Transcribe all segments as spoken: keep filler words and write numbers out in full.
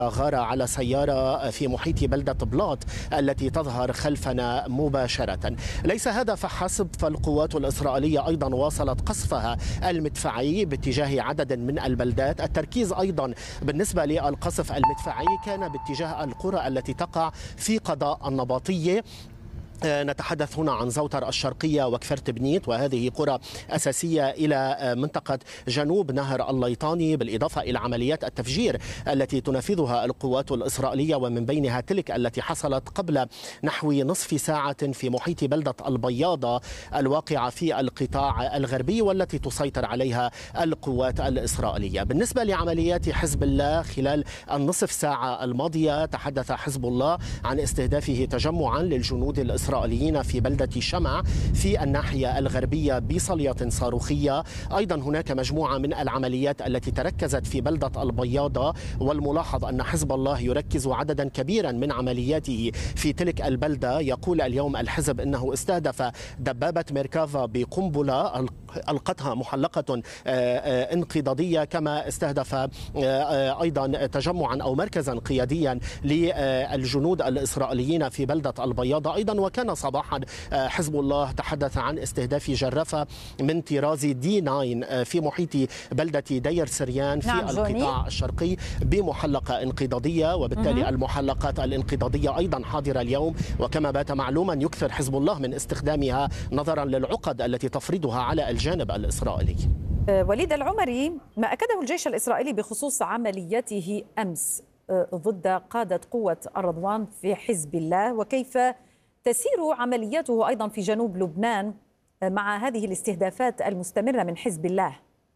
غارة على سيارة في محيط بلدة بلاط التي تظهر خلفنا مباشرة. ليس هذا فحسب، فالقوات الإسرائيلية أيضا واصلت قصفها المدفعي باتجاه عدد من البلدات. التركيز أيضا بالنسبة للقصف المدفعي كان باتجاه القرى التي تقع في قضاء النباطية. نتحدث هنا عن زوتر الشرقية وكفرت بنيت، وهذه قرى أساسية إلى منطقة جنوب نهر الليطاني، بالإضافة إلى عمليات التفجير التي تنفذها القوات الإسرائيلية، ومن بينها تلك التي حصلت قبل نحو نصف ساعة في محيط بلدة البياضة الواقعة في القطاع الغربي والتي تسيطر عليها القوات الإسرائيلية. بالنسبة لعمليات حزب الله خلال النصف ساعة الماضية، تحدث حزب الله عن استهدافه تجمعا للجنود الإسرائيليين إسرائيليين في بلدة شمع في الناحية الغربية بصلية صاروخية. أيضا هناك مجموعة من العمليات التي تركزت في بلدة البياضة، والملاحظ أن حزب الله يركز عددا كبيرا من عملياته في تلك البلدة. يقول اليوم الحزب أنه استهدف دبابة ميركافا بقنبلة ألقتها محلقة انقضاضية، كما استهدف أيضا تجمعا أو مركزا قياديا للجنود الإسرائيليين في بلدة البياضة. أيضا وكان كان صباحا حزب الله تحدث عن استهداف جرافة من طراز دي تسعة في محيط بلدة دير سريان في نعم القطاع جوني. الشرقي بمحلقة انقضاضية، وبالتالي المحلقات الانقضاضية أيضا حاضرة اليوم، وكما بات معلوما يكثر حزب الله من استخدامها نظرا للعقد التي تفرضها على الجانب الإسرائيلي. وليد العمري، ما أكده الجيش الإسرائيلي بخصوص عملياته أمس ضد قادة قوة الرضوان في حزب الله، وكيف تسير عملياته أيضا في جنوب لبنان مع هذه الاستهدافات المستمرة من حزب الله؟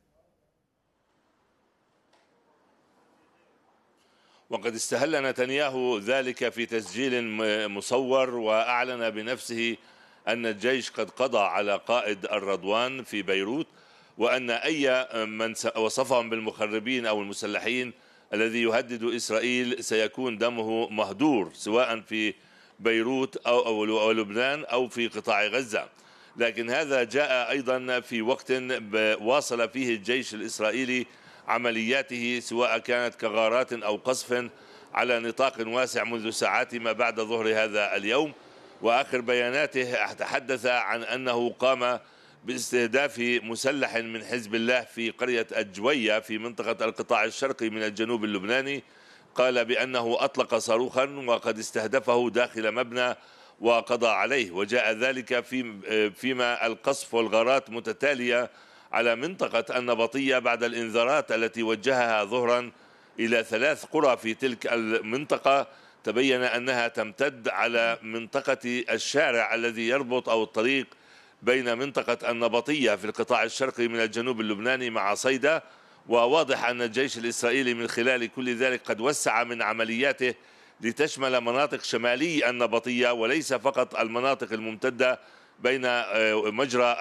وقد استهل نتنياهو ذلك في تسجيل مصور، وأعلن بنفسه أن الجيش قد قضى على قائد الرضوان في بيروت، وأن أي من وصفهم بالمخربين أو المسلحين الذي يهدد إسرائيل سيكون دمه مهدور، سواء في بيروت أو, أو لبنان أو في قطاع غزة. لكن هذا جاء أيضا في وقت واصل فيه الجيش الإسرائيلي عملياته، سواء كانت كغارات أو قصف على نطاق واسع منذ ساعات ما بعد ظهر هذا اليوم. وآخر بياناته تحدث عن أنه قام باستهداف مسلح من حزب الله في قرية الجوية في منطقة القطاع الشرقي من الجنوب اللبناني. قال بأنه أطلق صاروخا وقد استهدفه داخل مبنى وقضى عليه، وجاء ذلك في فيما القصف والغارات متتالية على منطقة النبطية بعد الإنذارات التي وجهها ظهرا إلى ثلاث قرى في تلك المنطقة. تبين أنها تمتد على منطقة الشارع الذي يربط أو الطريق بين منطقة النبطية في القطاع الشرقي من الجنوب اللبناني مع صيدا. وواضح أن الجيش الإسرائيلي من خلال كل ذلك قد وسع من عملياته لتشمل مناطق شمالي النبطية، وليس فقط المناطق الممتدة بين مجرى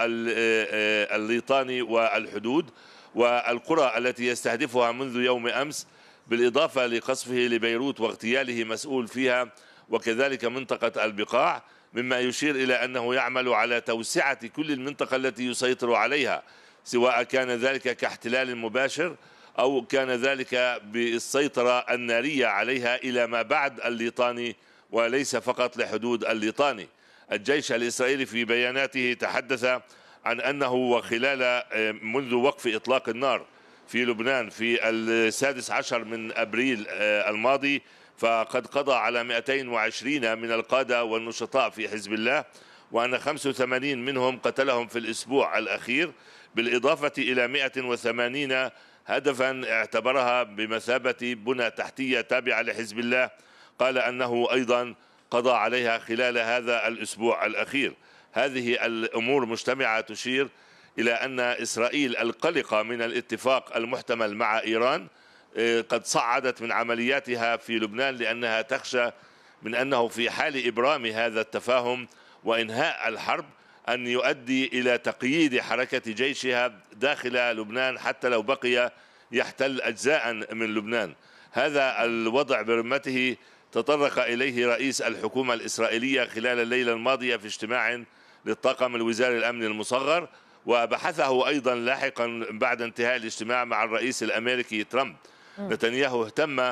الليطاني والحدود والقرى التي يستهدفها منذ يوم أمس، بالإضافة لقصفه لبيروت واغتياله مسؤول فيها، وكذلك منطقة البقاع، مما يشير إلى أنه يعمل على توسعة كل المنطقة التي يسيطر عليها، سواء كان ذلك كاحتلال مباشر أو كان ذلك بالسيطرة النارية عليها إلى ما بعد الليطاني وليس فقط لحدود الليطاني. الجيش الإسرائيلي في بياناته تحدث عن أنه وخلال منذ وقف إطلاق النار في لبنان في السادس عشر من أبريل الماضي، فقد قضى على مئتين وعشرين من القادة والنشطاء في حزب الله، وأن خمسة وثمانين منهم قتلهم في الأسبوع الأخير، بالإضافة إلى مئة وثمانين هدفا اعتبرها بمثابة بنى تحتية تابعة لحزب الله قال أنه أيضا قضى عليها خلال هذا الأسبوع الأخير. هذه الأمور مجتمعة تشير إلى أن إسرائيل القلقة من الاتفاق المحتمل مع إيران قد صعدت من عملياتها في لبنان، لأنها تخشى من أنه في حال إبرام هذا التفاهم وإنهاء الحرب أن يؤدي إلى تقييد حركة جيشها داخل لبنان حتى لو بقي يحتل أجزاء من لبنان. هذا الوضع برمته تطرق إليه رئيس الحكومة الإسرائيلية خلال الليلة الماضية في اجتماع للطاقم الوزاري الأمن المصغر، وبحثه أيضا لاحقا بعد انتهاء الاجتماع مع الرئيس الأمريكي ترامب. نتنياهو اهتم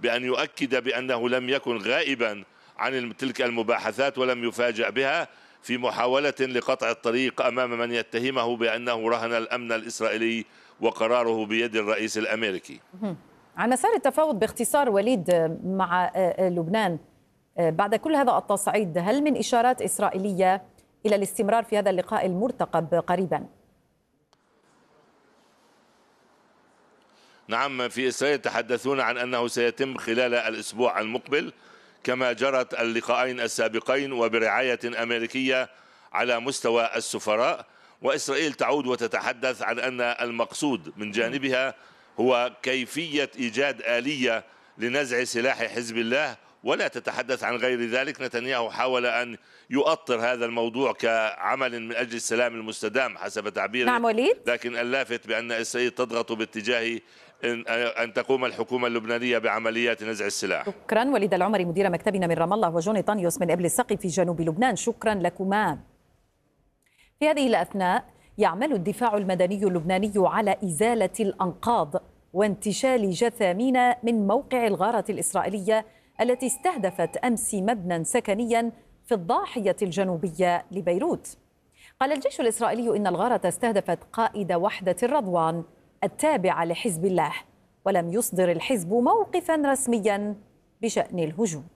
بأن يؤكد بأنه لم يكن غائبا عن تلك المباحثات ولم يفاجأ بها في محاولة لقطع الطريق أمام من يتهمه بأنه رهن الأمن الإسرائيلي وقراره بيد الرئيس الأمريكي. عن مسار التفاوض باختصار وليد مع لبنان بعد كل هذا التصعيد، هل من إشارات إسرائيلية إلى الاستمرار في هذا اللقاء المرتقب قريبا؟ نعم، في إسرائيل يتحدثون عن أنه سيتم خلال الأسبوع المقبل كما جرت اللقاءين السابقين وبرعاية أمريكية على مستوى السفراء. وإسرائيل تعود وتتحدث عن أن المقصود من جانبها هو كيفية إيجاد آلية لنزع سلاح حزب الله، ولا تتحدث عن غير ذلك. نتنياهو حاول أن يؤطر هذا الموضوع كعمل من أجل السلام المستدام حسب تعبيره. نعم وليد. لكن اللافت بأن إسرائيل تضغط باتجاه أن تقوم الحكومة اللبنانية بعمليات نزع السلاح. شكرا وليد العمري مدير مكتبنا من رام الله، وجوني طانيوس من إبل السقي في جنوب لبنان، شكرا لكما. في هذه الأثناء يعمل الدفاع المدني اللبناني على إزالة الأنقاض وانتشال جثامين من موقع الغارة الإسرائيلية التي استهدفت أمس مبنى سكنيا في الضاحية الجنوبية لبيروت. قال الجيش الإسرائيلي إن الغارة استهدفت قائد وحدة الرضوان التابعة لحزب الله، ولم يصدر الحزب موقفا رسميا بشأن الهجوم.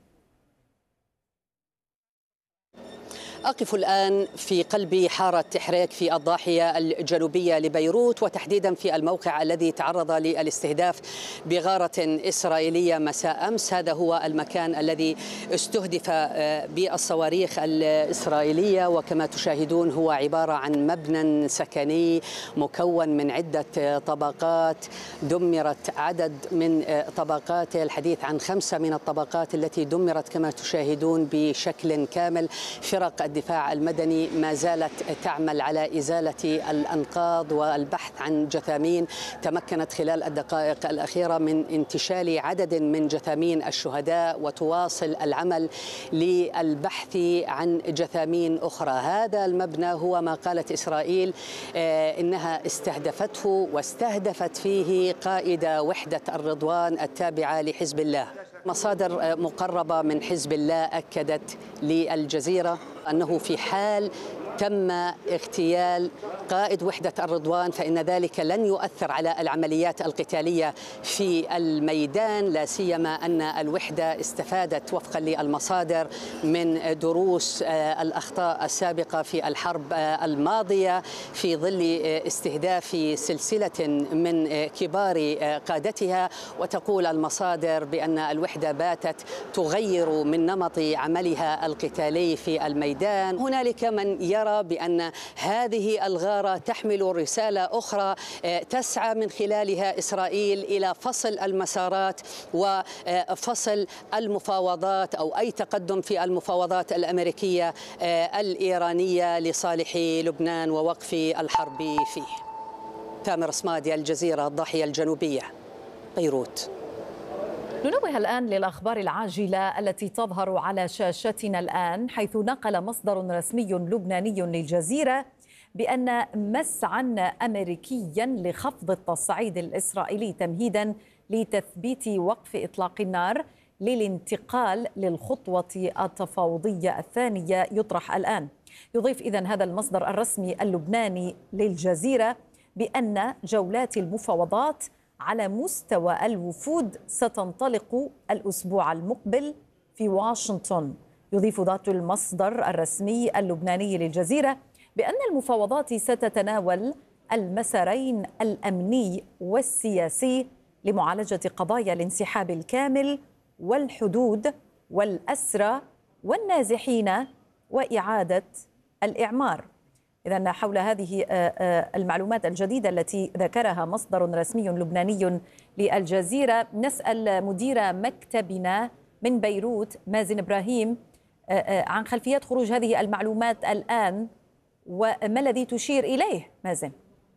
أقف الآن في قلب حارة تحريك في الضاحية الجنوبية لبيروت، وتحديدا في الموقع الذي تعرض للاستهداف بغارة إسرائيلية مساء أمس. هذا هو المكان الذي استهدف بالصواريخ الإسرائيلية، وكما تشاهدون هو عبارة عن مبنى سكني مكون من عدة طبقات، دمرت عدد من طبقاته، الحديث عن خمسة من الطبقات التي دمرت كما تشاهدون بشكل كامل. فرق الدفاع المدني ما زالت تعمل على إزالة الأنقاض والبحث عن جثامين. تمكنت خلال الدقائق الأخيرة من انتشال عدد من جثامين الشهداء، وتواصل العمل للبحث عن جثامين أخرى. هذا المبنى هو ما قالت إسرائيل إنها استهدفته واستهدفت فيه قائد وحدة الرضوان التابعة لحزب الله. مصادر مقربة من حزب الله أكدت للجزيرة أنه في حال تم اغتيال قائد وحدة الرضوان فإن ذلك لن يؤثر على العمليات القتالية في الميدان، لا سيما أن الوحدة استفادت وفقا للمصادر من دروس الأخطاء السابقة في الحرب الماضية في ظل استهداف سلسلة من كبار قادتها. وتقول المصادر بأن الوحدة باتت تغير من نمط عملها القتالي في الميدان. هنالك من يرى بأن هذه الغارة تحمل رسالة أخرى تسعى من خلالها إسرائيل إلى فصل المسارات وفصل المفاوضات أو أي تقدم في المفاوضات الأمريكية الإيرانية لصالح لبنان ووقف الحرب فيه. تامر صمادي، الجزيرة، الضاحية الجنوبية، بيروت. ننوه الآن للأخبار العاجلة التي تظهر على شاشتنا الآن، حيث نقل مصدر رسمي لبناني للجزيرة بأن مسعى أمريكيا لخفض التصعيد الإسرائيلي تمهيدا لتثبيت وقف إطلاق النار للانتقال للخطوة التفاوضية الثانية يطرح الآن. يضيف إذن هذا المصدر الرسمي اللبناني للجزيرة بأن جولات المفاوضات على مستوى الوفود ستنطلق الأسبوع المقبل في واشنطن. يضيف ذات المصدر الرسمي اللبناني للجزيرة بأن المفاوضات ستتناول المسارين الأمني والسياسي لمعالجة قضايا الانسحاب الكامل والحدود والأسرى والنازحين وإعادة الإعمار. إذن حول هذه المعلومات الجديدة التي ذكرها مصدر رسمي لبناني للجزيرة، نسأل مدير مكتبنا من بيروت مازن إبراهيم عن خلفيات خروج هذه المعلومات الآن وما الذي تشير إليه. مازن.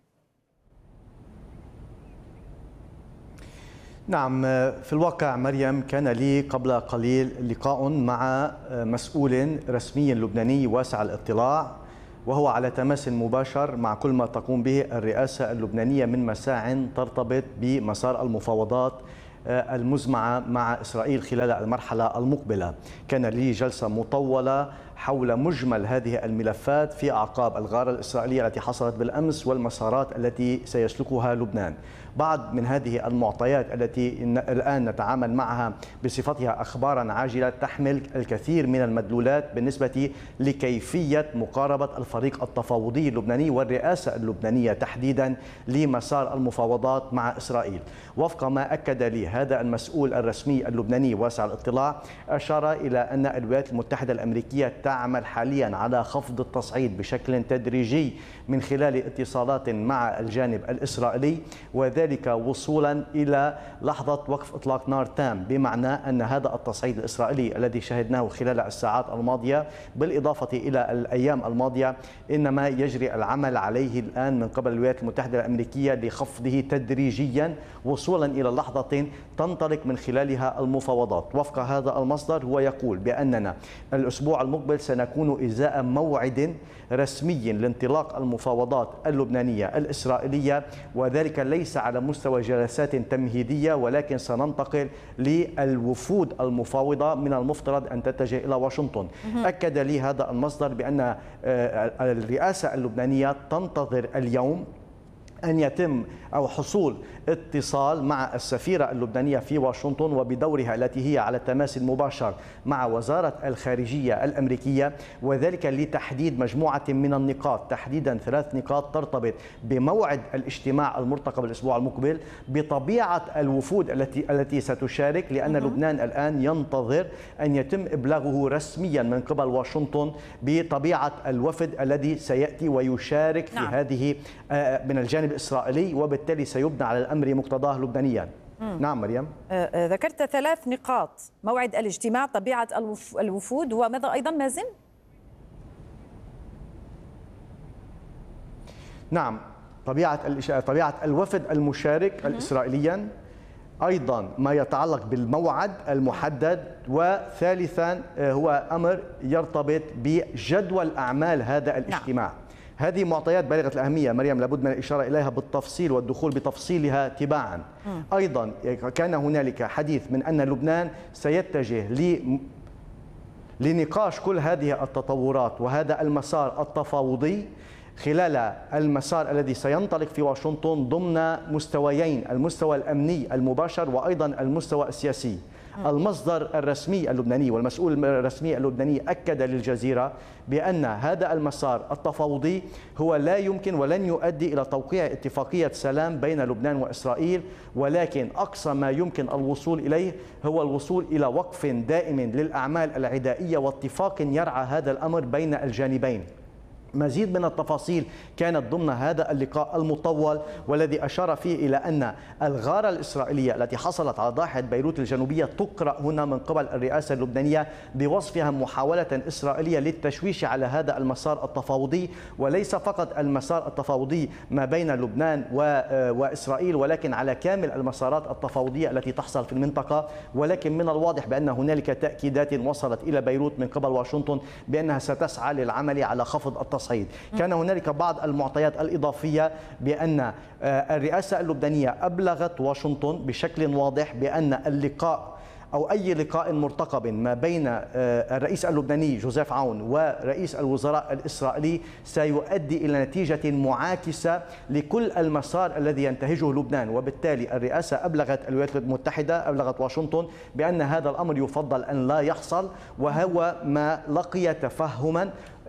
نعم، في الواقع مريم كان لي قبل قليل لقاء مع مسؤول رسمي لبناني واسع الاطلاع، وهو على تماس مباشر مع كل ما تقوم به الرئاسة اللبنانية من مساع ترتبط بمسار المفاوضات المزمعة مع إسرائيل خلال المرحلة المقبلة. كان لي جلسة مطولة حول مجمل هذه الملفات في أعقاب الغارة الإسرائيلية التي حصلت بالأمس والمسارات التي سيسلكها لبنان. بعض من هذه المعطيات التي الآن نتعامل معها بصفتها أخبارا عاجلة تحمل الكثير من المدلولات بالنسبة لكيفية مقاربة الفريق التفاوضي اللبناني والرئاسة اللبنانية تحديدا لمسار المفاوضات مع إسرائيل. وفق ما أكد لي هذا المسؤول الرسمي اللبناني واسع الاطلاع، أشار إلى أن الولايات المتحدة الأمريكية تعمل حاليا على خفض التصعيد بشكل تدريجي من خلال اتصالات مع الجانب الإسرائيلي، وذلك وصولا إلى لحظة وقف إطلاق نار تام، بمعنى أن هذا التصعيد الإسرائيلي الذي شهدناه خلال الساعات الماضية بالإضافة إلى الأيام الماضية إنما يجري العمل عليه الآن من قبل الولايات المتحدة الأمريكية لخفضه تدريجيا وصولا إلى لحظة تنطلق من خلالها المفاوضات. وفق هذا المصدر هو يقول بأننا الأسبوع المقبل سنكون إزاء موعد رسمي لانطلاق المفاوضات اللبنانية الإسرائيلية، وذلك ليس على مستوى جلسات تمهيدية ولكن سننتقل للوفود المفاوضة من المفترض أن تتجه إلى واشنطن. أكد لي هذا المصدر بأن الرئاسة اللبنانية تنتظر اليوم أن يتم أو حصول اتصال مع السفيرة اللبنانية في واشنطن وبدورها التي هي على التماس المباشر مع وزارة الخارجية الأمريكية، وذلك لتحديد مجموعة من النقاط، تحديدا ثلاث نقاط ترتبط بموعد الاجتماع المرتقب الأسبوع المقبل، بطبيعة الوفود التي التي ستشارك، لأن لبنان الآن ينتظر أن يتم إبلاغه رسميا من قبل واشنطن بطبيعة الوفد الذي سيأتي ويشارك في نعم. هذه من الجانب الإسرائيلي، وبالتالي سيبنى على الأمر مقتضاه لبنانيا. مم. نعم مريم. ذكرت ثلاث نقاط: موعد الاجتماع، طبيعة الوفود، وماذا أيضا مازن؟ نعم، طبيعة طبيعة الوفد المشارك الإسرائيليا، أيضا ما يتعلق بالموعد المحدد، وثالثا هو أمر يرتبط بجدول أعمال هذا الاجتماع. نعم. هذه معطيات بالغة الأهمية مريم، لابد من الإشارة إليها بالتفصيل والدخول بتفصيلها تباعا. م. أيضا كان هنالك حديث من أن لبنان سيتجه لنقاش كل هذه التطورات وهذا المسار التفاوضي خلال المسار الذي سينطلق في واشنطن ضمن مستويين: المستوى الأمني المباشر وأيضا المستوى السياسي. المصدر الرسمي اللبناني والمسؤول الرسمي اللبناني أكد للجزيرة بأن هذا المسار التفاوضي هو لا يمكن ولن يؤدي إلى توقيع اتفاقية سلام بين لبنان وإسرائيل، ولكن أقصى ما يمكن الوصول إليه هو الوصول إلى وقف دائم للأعمال العدائية واتفاق يرعى هذا الأمر بين الجانبين. مزيد من التفاصيل كانت ضمن هذا اللقاء المطول، والذي أشار فيه إلى أن الغارة الإسرائيلية التي حصلت على ضاحية بيروت الجنوبية تقرأ هنا من قبل الرئاسة اللبنانية بوصفها محاولة إسرائيلية للتشويش على هذا المسار التفاوضي، وليس فقط المسار التفاوضي ما بين لبنان وإسرائيل ولكن على كامل المسارات التفاوضية التي تحصل في المنطقة. ولكن من الواضح بأن هنالك تأكيدات وصلت إلى بيروت من قبل واشنطن بأنها ستسعى للعمل على خفض التصعيد. كان هنالك بعض المعطيات الإضافية بأن الرئاسة اللبنانية أبلغت واشنطن بشكل واضح بأن اللقاء أو أي لقاء مرتقب ما بين الرئيس اللبناني جوزيف عون ورئيس الوزراء الإسرائيلي سيؤدي إلى نتيجة معاكسة لكل المسار الذي ينتهجه لبنان. وبالتالي الرئاسة أبلغت الولايات المتحدة، أبلغت واشنطن بأن هذا الأمر يفضل أن لا يحصل، وهو ما لقي تفهما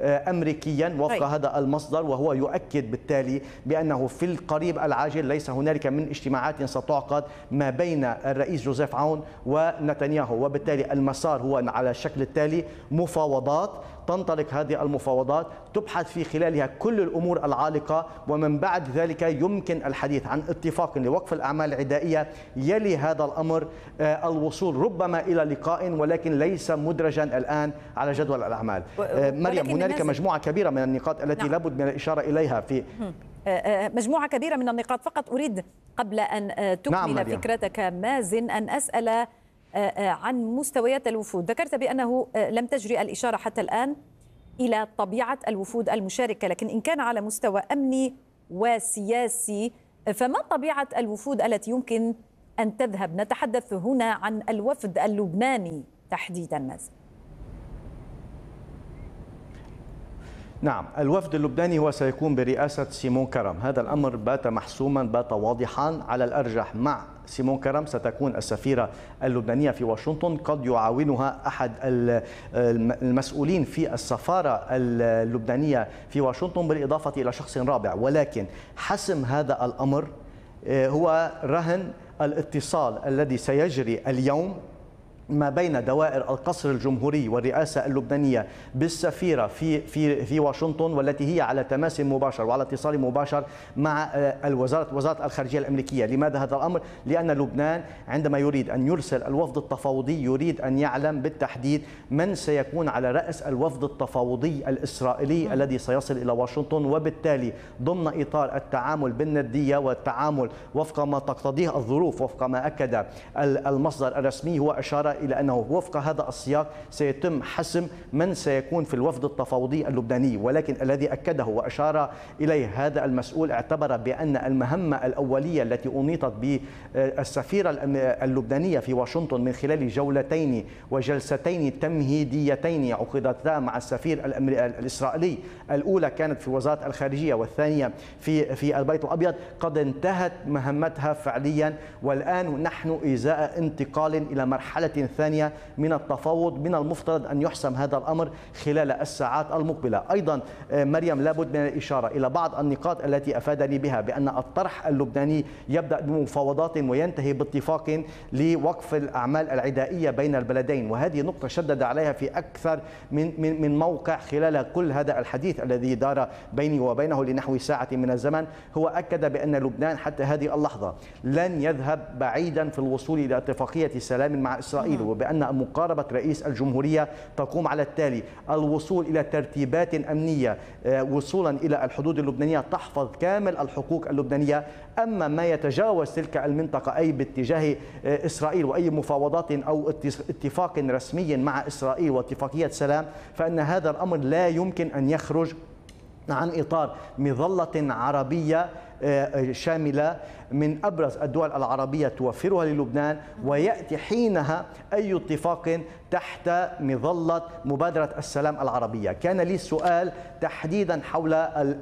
أمريكيا وفق طيب. هذا المصدر، وهو يؤكد بالتالي بأنه في القريب العاجل ليس هنالك من اجتماعات ستعقد ما بين الرئيس جوزيف عون ونتنياهو، وبالتالي المسار هو على الشكل التالي: مفاوضات، تنطلق هذه المفاوضات تبحث في خلالها كل الأمور العالقة، ومن بعد ذلك يمكن الحديث عن اتفاق لوقف الأعمال العدائية. يلي هذا الأمر الوصول ربما إلى لقاء، ولكن ليس مدرجا الآن على جدول الأعمال. مريم، هنالك مجموعة كبيرة من النقاط التي نعم. لابد من الإشارة إليها في مجموعة كبيرة من النقاط. فقط أريد قبل أن تكمل نعم فكرتك مازن أن أسأل عن مستويات الوفود. ذكرت بأنه لم تجري الإشارة حتى الآن إلى طبيعة الوفود المشاركة، لكن إن كان على مستوى أمني وسياسي فما طبيعة الوفود التي يمكن أن تذهب؟ نتحدث هنا عن الوفد اللبناني تحديدا ماذا؟ نعم، الوفد اللبناني هو سيكون برئاسة سيمون كرم. هذا الأمر بات محسوما، بات واضحا. على الأرجح مع سيمون كرم ستكون السفيرة اللبنانية في واشنطن، قد يعاونها أحد المسؤولين في السفارة اللبنانية في واشنطن بالإضافة إلى شخص رابع. ولكن حسم هذا الأمر هو رهن الاتصال الذي سيجري اليوم ما بين دوائر القصر الجمهوري والرئاسة اللبنانية بالسفيرة في في في واشنطن، والتي هي على تماس مباشر وعلى اتصال مباشر مع الوزارة وزارة الخارجية الأمريكية. لماذا هذا الأمر؟ لأن لبنان عندما يريد أن يرسل الوفد التفاوضي يريد أن يعلم بالتحديد من سيكون على رأس الوفد التفاوضي الإسرائيلي م. الذي سيصل إلى واشنطن، وبالتالي ضمن إطار التعامل بالندية والتعامل وفق ما تقتضيه الظروف، وفق ما أكد المصدر الرسمي، هو أشار إلى أنه وفق هذا السياق سيتم حسم من سيكون في الوفد التفاوضي اللبناني. ولكن الذي أكده وأشار إليه هذا المسؤول، اعتبر بأن المهمة الأولية التي أنيطت بالسفيرة اللبنانية في واشنطن من خلال جولتين وجلستين تمهيديتين عقدتا مع السفير الإسرائيلي، الأولى كانت في وزارة الخارجية والثانية في في البيت الأبيض، قد انتهت مهمتها فعليا. والآن نحن إزاء انتقال إلى مرحلة ثانية من التفاوض. من المفترض أن يحسم هذا الأمر خلال الساعات المقبلة. أيضا مريم، لابد من الإشارة إلى بعض النقاط التي أفادني بها، بأن الطرح اللبناني يبدأ بمفاوضات وينتهي باتفاق لوقف الأعمال العدائية بين البلدين، وهذه نقطة شدد عليها في أكثر من من من موقع خلال كل هذا الحديث الذي دار بيني وبينه لنحو ساعة من الزمن. هو أكد بأن لبنان حتى هذه اللحظة لن يذهب بعيدا في الوصول إلى اتفاقية سلام مع إسرائيل، وبأن مقاربة رئيس الجمهورية تقوم على التالي: الوصول إلى ترتيبات أمنية وصولا إلى الحدود اللبنانية تحفظ كامل الحقوق اللبنانية. أما ما يتجاوز تلك المنطقة أي باتجاه إسرائيل وأي مفاوضات أو اتفاق رسمي مع إسرائيل واتفاقية سلام، فإن هذا الأمر لا يمكن أن يخرج عن إطار مظلة عربية شاملة من أبرز الدول العربية توفرها للبنان، ويأتي حينها أي اتفاق تحت مظلة مبادرة السلام العربية. كان لي سؤال تحديدا حول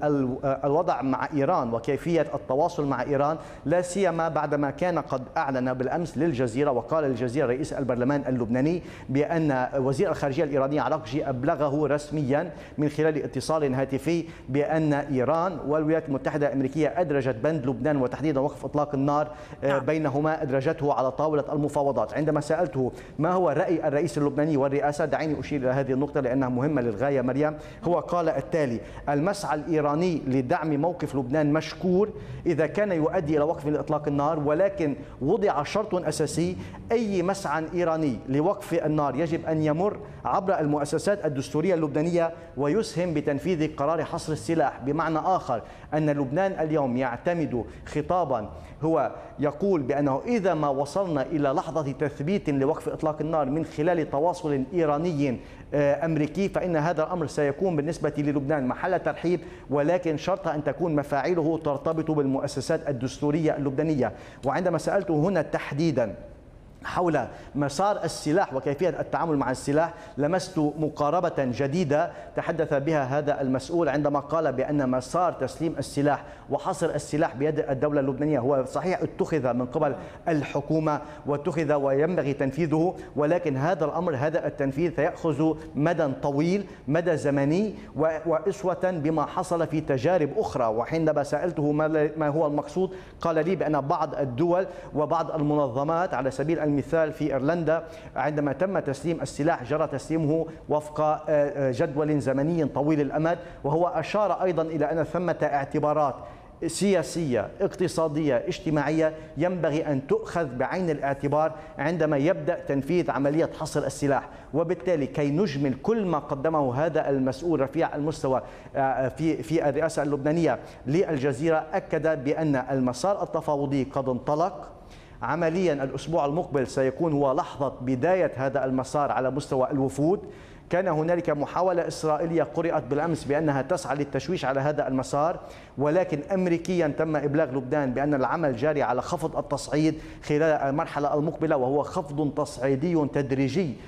الوضع مع إيران وكيفية التواصل مع إيران، لا سيما بعدما كان قد أعلن بالأمس للجزيرة، وقال الجزيرة رئيس البرلمان اللبناني بأن وزير الخارجية الإيراني عراقجي أبلغه رسميا من خلال اتصال هاتفي بأن إيران والولايات المتحدة الأمريكية أدرجت بند لبنان وتحديدا وقف إطلاق النار بينهما، أدرجته على طاولة المفاوضات. عندما سألته ما هو رأي الرئيس اللبناني والرئاسة، دعيني أشير إلى هذه النقطة لأنها مهمة للغاية مريم، هو قال التالي: المسعى الإيراني لدعم موقف لبنان مشكور إذا كان يؤدي إلى وقف إطلاق النار، ولكن وضع شرط أساسي: أي مسعى إيراني لوقف النار يجب أن يمر عبر المؤسسات الدستورية اللبنانية ويسهم بتنفيذ قرار حصر السلاح. بمعنى آخر أن لبنان اليوم يعتمد خطابا هو يقول بأنه إذا ما وصلنا إلى لحظة تثبيت لوقف إطلاق النار من خلال تواصل إيراني أمريكي، فإن هذا الأمر سيكون بالنسبة للبنان محل ترحيب، ولكن شرط أن تكون مفاعيله ترتبط بالمؤسسات الدستورية اللبنانية. وعندما سألته هنا تحديدا حول مسار السلاح وكيفية التعامل مع السلاح، لمست مقاربة جديدة تحدث بها هذا المسؤول عندما قال بأن مسار تسليم السلاح وحصر السلاح بيد الدولة اللبنانية هو صحيح اتخذ من قبل الحكومة واتخذ وينبغي تنفيذه، ولكن هذا الأمر هذا التنفيذ سيأخذ مدى طويل، مدى زمني، وأسوة بما حصل في تجارب أخرى. وحينما سألته ما هو المقصود، قال لي بأن بعض الدول وبعض المنظمات على سبيل المثال في إيرلندا عندما تم تسليم السلاح جرى تسليمه وفق جدول زمني طويل الأمد، وهو أشار أيضا إلى أن ثمة اعتبارات سياسية اقتصادية اجتماعية ينبغي أن تؤخذ بعين الاعتبار عندما يبدأ تنفيذ عملية حصر السلاح. وبالتالي كي نجمل كل ما قدمه هذا المسؤول رفيع المستوى في في الرئاسة اللبنانية للجزيرة، أكد بأن المسار التفاوضي قد انطلق. عمليا الأسبوع المقبل سيكون هو لحظة بداية هذا المسار على مستوى الوفود. كان هنالك محاولة إسرائيلية قرأت بالأمس بأنها تسعى للتشويش على هذا المسار، ولكن أمريكيا تم إبلاغ لبنان بأن العمل جاري على خفض التصعيد خلال المرحلة المقبلة، وهو خفض تصعيدي تدريجي